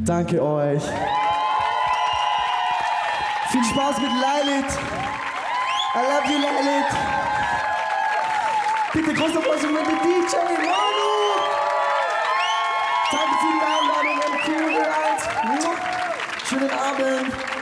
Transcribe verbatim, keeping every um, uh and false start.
Danke euch. Viel Spaß mit Lilith. I love you, Lilith. Bitte große Applaus für den D J Manu. Danke für die Einladung, M Q eins. Schönen Abend.